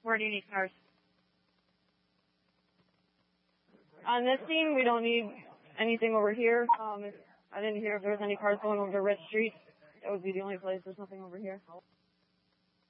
Where do you need cars? On this scene, we don't need anything over here. I didn't hear if there was any cars going over to Red Street. That would be the only place. There's nothing over here.